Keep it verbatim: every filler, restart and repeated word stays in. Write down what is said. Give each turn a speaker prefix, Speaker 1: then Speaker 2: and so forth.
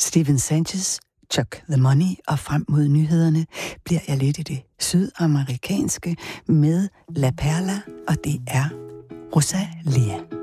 Speaker 1: Steven Sanchez, Chuck the Money, og frem mod nyhederne bliver jeg lidt i det sydamerikanske med La Perla, og det er Rosalia.